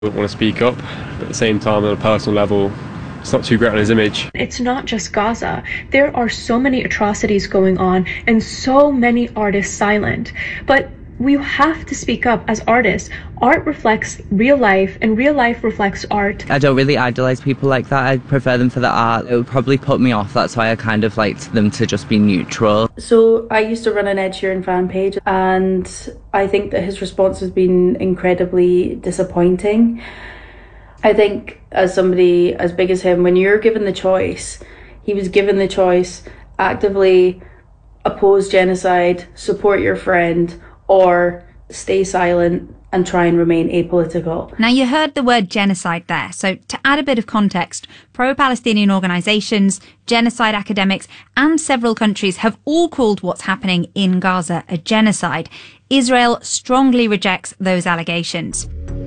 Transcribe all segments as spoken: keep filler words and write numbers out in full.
Wouldn't want to speak up, but at the same time, on a personal level, it's not too great on his image. It's not just Gaza. There are so many atrocities going on and so many artists silent. But we have to speak up as artists. Art reflects real life and real life reflects art. I don't really idolise people like that. I prefer them for the art. It would probably put me off. That's why I kind of liked them to just be neutral. So I used to run an Ed Sheeran fan page, and I think that his response has been incredibly disappointing. I think as somebody as big as him, when you're given the choice, he was given the choice, actively oppose genocide, support your friend, or stay silent and try and remain apolitical. Now, you heard the word genocide there. So to add a bit of context, pro-Palestinian organisations, genocide academics and several countries have all called what's happening in Gaza a genocide. Israel strongly rejects those allegations.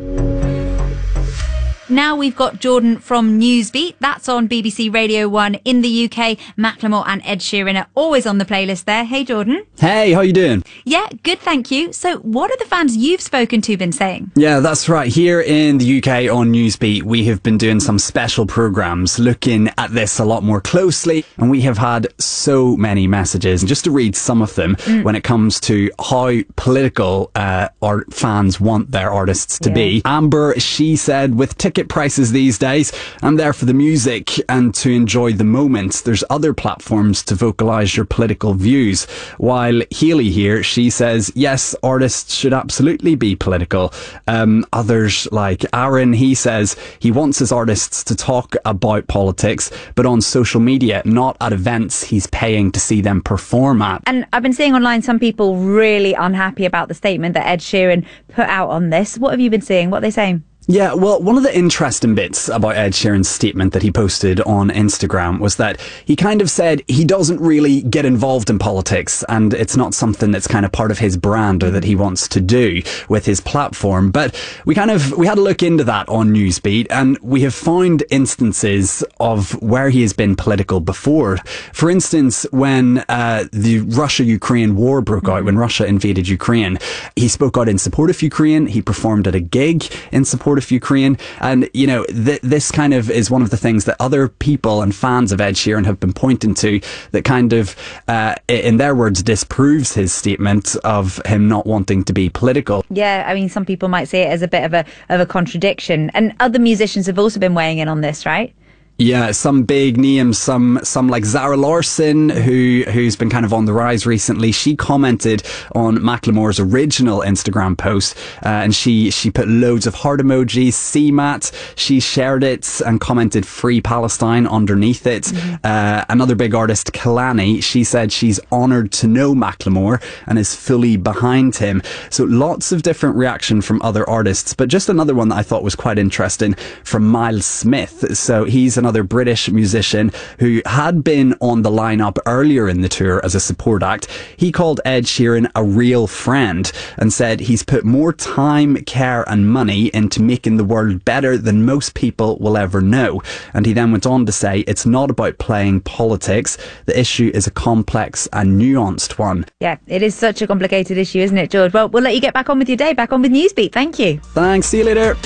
Now we've got Jordan from Newsbeat. That's on B B C Radio one in the U K. Macklemore and Ed Sheeran are always on the playlist there. Hey, Jordan. Hey, how you doing? Yeah, good, thank you. So what are the fans you've spoken to been saying? Yeah, that's right. Here in the U K on Newsbeat, we have been doing some special programmes looking at this a lot more closely. And we have had so many messages. And just to read some of them, mm. when it comes to how political uh, our fans want their artists to yeah. be. Amber, she said, with ticket prices these days, I'm there for the music and to enjoy the moment. There's other platforms to vocalise your political views. While Healy here, she says, yes, artists should absolutely be political. Um, others like Aaron, he says he wants his artists to talk about politics, but on social media, not at events he's paying to see them perform at. And I've been seeing online some people really unhappy about the statement that Ed Sheeran put out on this. What have you been seeing? What are they saying? Yeah, well, one of the interesting bits about Ed Sheeran's statement that he posted on Instagram was that he kind of said he doesn't really get involved in politics and it's not something that's kind of part of his brand or that he wants to do with his platform. But we kind of, we had a look into that on Newsbeat and we have found instances of where he has been political before. For instance, when uh, the Russia-Ukraine war broke out, when Russia invaded Ukraine, he spoke out in support of Ukraine. He performed at a gig in support of Ukraine, and you know th- this kind of is one of the things that other people and fans of Ed Sheeran have been pointing to that kind of uh, in their words disproves his statement of him not wanting to be political. Yeah, I mean some people might see it as a bit of a of a contradiction, and other musicians have also been weighing in on this, right? Yeah, some big names, some some like Zara Larsson, who who's been kind of on the rise recently. She commented on Macklemore's original Instagram post, uh, and she she put loads of heart emojis. C MAT, she shared it and commented "Free Palestine" underneath it. Mm-hmm. Uh, another big artist, Kalani, she said she's honoured to know Macklemore and is fully behind him. So lots of different reaction from other artists, but just another one that I thought was quite interesting from Miles Smith. So he's an another British musician who had been on the lineup earlier in the tour as a support act. He called Ed Sheeran a real friend and said he's put more time, care and money into making the world better than most people will ever know. And he then went on to say it's not about playing politics. The issue is a complex and nuanced one. Yeah, it is such a complicated issue, isn't it, George? Well, we'll let you get back on with your day, back on with Newsbeat. Thank you. Thanks. See you later.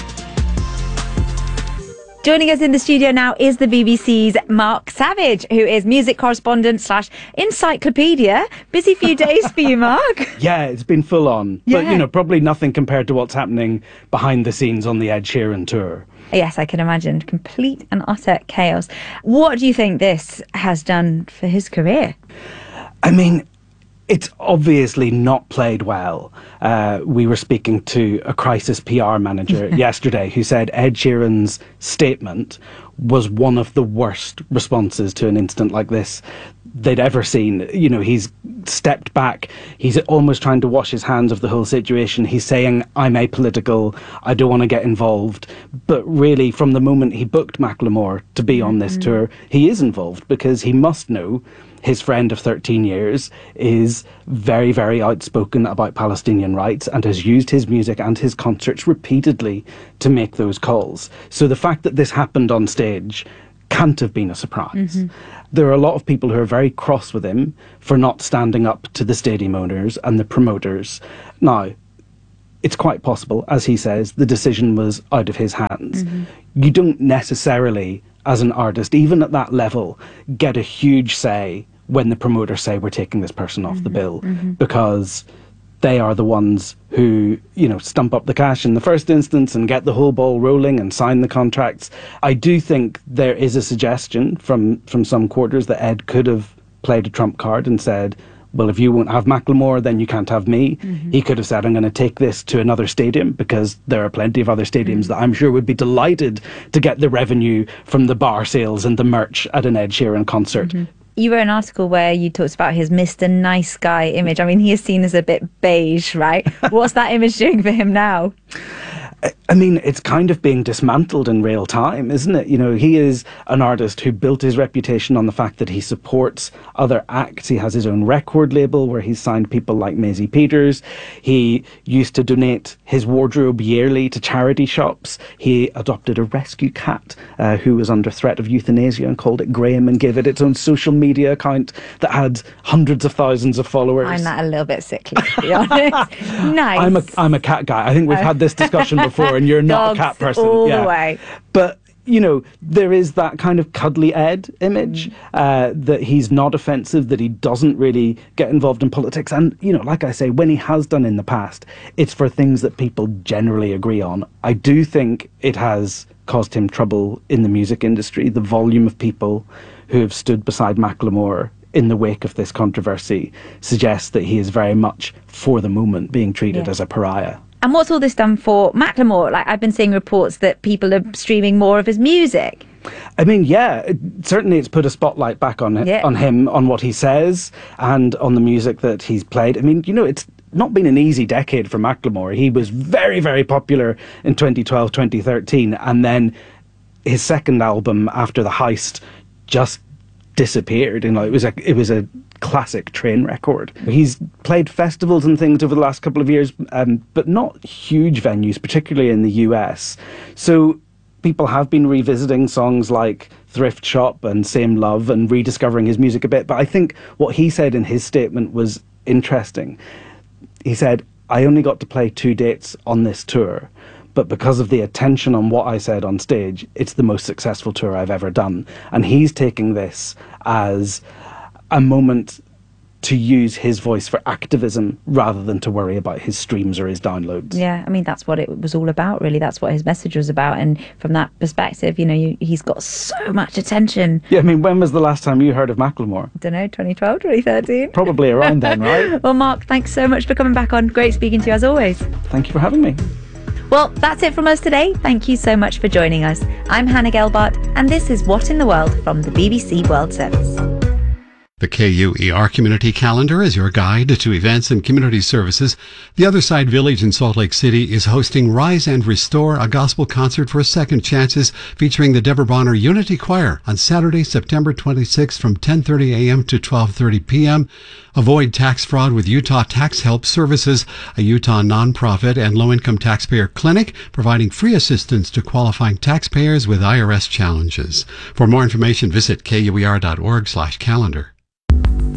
Joining us in the studio now is the B B C's Mark Savage, who is music correspondent slash encyclopedia. Busy few days for you, Mark. Yeah, it's been full on. Yeah. But, you know, probably nothing compared to what's happening behind the scenes on the Ed Sheeran tour. Yes, I can imagine. Complete and utter chaos. What do you think this has done for his career? I mean, it's obviously not played well. Uh, we were speaking to a crisis P R manager yesterday who said Ed Sheeran's statement was one of the worst responses to an incident like this they'd ever seen. You know, he's stepped back. He's almost trying to wash his hands of the whole situation. He's saying, I'm apolitical. I don't want to get involved. But really, from the moment he booked Macklemore to be on this mm-hmm. tour, he is involved because he must know his friend of thirteen years is very, very outspoken about Palestinian rights and has used his music and his concerts repeatedly to make those calls. So the fact that this happened on stage can't have been a surprise. Mm-hmm. There are a lot of people who are very cross with him for not standing up to the stadium owners and the promoters. Now, it's quite possible, as he says, the decision was out of his hands. Mm-hmm. You don't necessarily, as an artist, even at that level, get a huge say when the promoters say we're taking this person off mm-hmm. the bill, mm-hmm. because they are the ones who, you know, stump up the cash in the first instance and get the whole ball rolling and sign the contracts. I do think there is a suggestion from, from some quarters that Ed could have played a trump card and said, well, if you won't have Macklemore, then you can't have me. Mm-hmm. He could have said, I'm going to take this to another stadium, because there are plenty of other stadiums mm-hmm. that I'm sure would be delighted to get the revenue from the bar sales and the merch at an Ed Sheeran concert. Mm-hmm. You wrote an article where you talked about his Mister Nice Guy image. I mean, he is seen as a bit beige, right? What's that image doing for him now? I mean, it's kind of being dismantled in real time, isn't it? You know, he is an artist who built his reputation on the fact that he supports other acts. He has his own record label where he's signed people like Maisie Peters. He used to donate his wardrobe yearly to charity shops. He adopted a rescue cat uh, who was under threat of euthanasia and called it Graham, and gave it its own social media account that had hundreds of thousands of followers. I'm that a little bit sickly, to be honest. Nice. I'm a, I'm a cat guy. I think we've had this discussion before, and you're not Dogs a cat person. all yeah. the way. But, you know, there is that kind of cuddly Ed image, mm. uh, that he's not offensive, that he doesn't really get involved in politics. And, you know, like I say, when he has done in the past, it's for things that people generally agree on. I do think it has caused him trouble in the music industry. The volume of people who have stood beside Macklemore in the wake of this controversy suggests that he is very much, for the moment, being treated yeah. as a pariah. And what's all this done for Macklemore? Like, I've been seeing reports that people are streaming more of his music. I mean, yeah, it, certainly it's put a spotlight back on, it, yeah. on him, on what he says, and on the music that he's played. I mean, you know, it's not been an easy decade for Macklemore. He was very, very popular in twenty twelve, twenty thirteen, and then his second album, After the Heist, just disappeared. You know, it was a it was a classic train record. He's played festivals and things over the last couple of years, um, but not huge venues, particularly in the U S. So people have been revisiting songs like Thrift Shop and Same Love and rediscovering his music a bit. But I think what he said in his statement was interesting. He said, I only got to play two dates on this tour, but because of the attention on what I said on stage, it's the most successful tour I've ever done. And he's taking this as a moment to use his voice for activism rather than to worry about his streams or his downloads. Yeah, I mean, that's what it was all about, really. That's what his message was about. And from that perspective, you know, you, he's got so much attention. Yeah, I mean, when was the last time you heard of Macklemore? I don't know, twenty twelve, twenty thirteen? Probably around then, right? Well, Mark, thanks so much for coming back on. Great speaking to you, as always. Thank you for having me. Well, that's it from us today. Thank you so much for joining us. I'm Hannah Gelbart, and this is What in the World from the B B C World Service. The K U E R Community Calendar is your guide to events and community services. The Other Side Village in Salt Lake City is hosting Rise and Restore, a gospel concert for second chances featuring the Deborah Bonner Unity Choir on Saturday, September twenty-sixth from ten thirty a.m. to twelve thirty p.m. Avoid tax fraud with Utah Tax Help Services, a Utah nonprofit and low-income taxpayer clinic providing free assistance to qualifying taxpayers with I R S challenges. For more information, visit K U E R dot org slash calendar.